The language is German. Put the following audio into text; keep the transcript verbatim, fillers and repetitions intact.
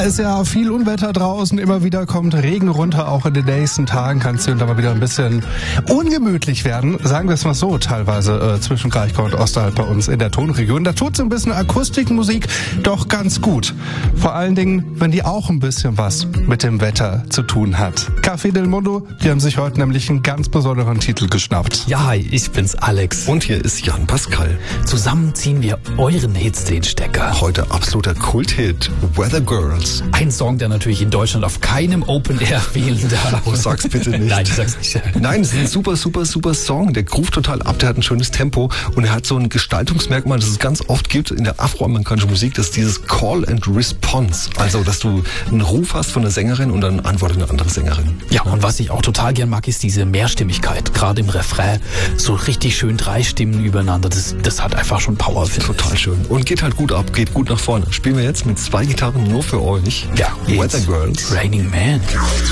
ist ja viel Unwetter draußen, immer wieder kommt Regen runter, auch in den nächsten Tagen kann es hier und da mal wieder ein bisschen ungemütlich werden, sagen wir es mal so, teilweise äh, zwischen Kraichgau und Osterhalb bei uns in der Tonregion. Da tut so ein bisschen Akustikmusik doch ganz gut. Vor allen Dingen, wenn die auch ein bisschen was mit dem Wetter zu tun hat. Café del Mundo, die haben sich heute nämlich einen ganz besonderen Titel geschnappt. Ja, hi, ich bin's Alex. Und hier ist Jan Pascal. Zusammen ziehen wir euren Hits den Stecker. Heute absoluter Kulthit, Weather Girls. Ein Song, der natürlich in Deutschland auf keinem Open Air fehlen darf. Oh, sag's bitte nicht. Nein, ich sag's nicht. Nein, es ist ein super, super, super Song. Der groovt total ab, der hat ein schönes Tempo und er hat so ein Gestaltungsmerkmal, das es ganz oft gibt in der afroamerikanischen Musik, das ist dieses Call and Response. Also, dass du einen Ruf hast von der Sängerin und dann antwortet eine andere Sängerin. Ja, und was ich auch total gern mag, ist diese Mehrstimmigkeit. Gerade im Refrain, so richtig schön drei Stimmen übereinander. Das, das hat einfach schon Power, finde ich. Total schön. Und geht halt gut ab, geht gut nach vorne. Spielen wir jetzt mit zwei Gitarren nur für euch. Ja, Weather Girls. Raining Man.